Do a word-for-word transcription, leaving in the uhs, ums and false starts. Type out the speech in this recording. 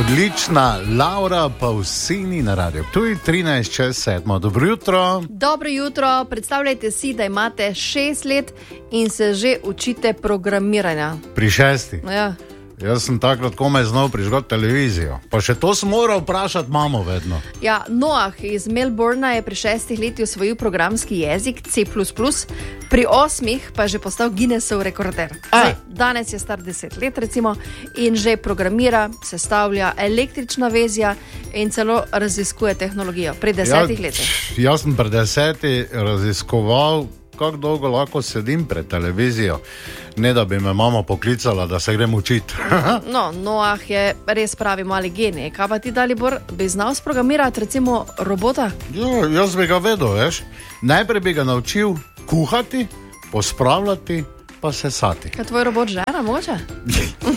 Odlična Laura Pausini na radiju. Tu je trinajst čez sedmo. Dobro jutro. Dobro jutro. Predstavljajte si, da imate šest let in se že učite programiranja. Pri šesti? Ja. Jaz sem takrat komaj znal prižgati televizijo. Pa še to sem moral vprašati mamo vedno. Ja, Noah iz Melbourna je pri šestih letih osvojil programski jezik C plus plus, pri osmih pa je že postal Guinnessov rekorder. Zdaj, danes je star deset let recimo in že programira, sestavlja električna vezja in celo raziskuje tehnologijo pri desetih ja, letih. Jaz sem pri desetih raziskoval, kako dolgo lahko sedim pred televizijo, ne da bi me mama poklicala, da se grem učiti. No, Noah je res pravi mali genij. Kaj pa ti, Dalibor, bi znal sprogramirati recimo robota? Ja, jaz bi ga vedel, veš. Najprej bi ga naučil kuhati, pospravljati, pa sesati. Kaj tvoj robot žena, moče?